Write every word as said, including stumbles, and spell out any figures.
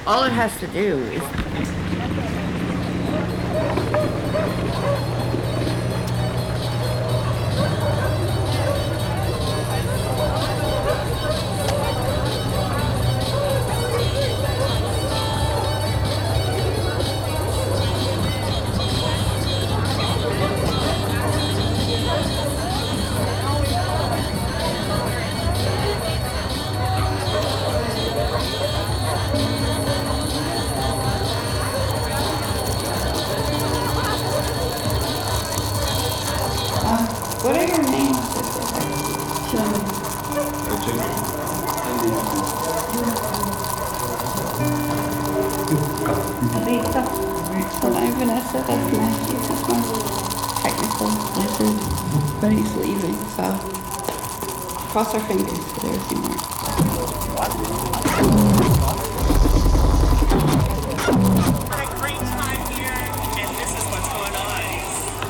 All it has to do is What are your names? Lisa. Well, I'm Vanessa. That's Matthew. That's my technical lizard. But he's leaving, so cross our fingers for there's more.